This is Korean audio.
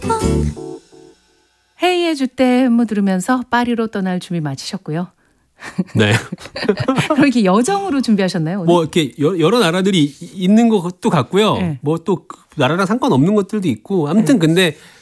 헤이의 주댐 들으면서 파리로 떠날 준비 마치셨고요. 네. 그럼 이렇게 여정으로 준비하셨나요? 오늘? 뭐 이렇게 여러 나라들이 있는 것도 같고요. 네. 뭐 또 나라랑 상관없는 것들도 있고. 아무튼 근데